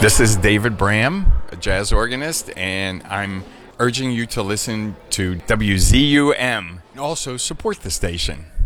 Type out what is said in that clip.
This is David Bram, a jazz organist, and I'm urging you to listen to WZUM and also support the station.